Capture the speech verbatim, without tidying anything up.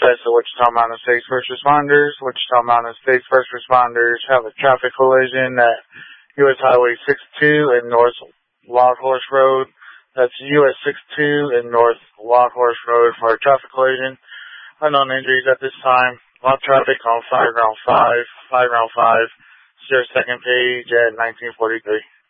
Dispatch to Wichita Mountain State's First Responders. Wichita Mountain State's First Responders have a traffic collision at U S Highway sixty-two and North Longhorse Road. That's U S sixty-two and North Longhorse Road for a traffic collision. Unknown injuries at this time. Lot traffic on Fire Ground five, Fire Ground five, zero second page at nineteen forty-three.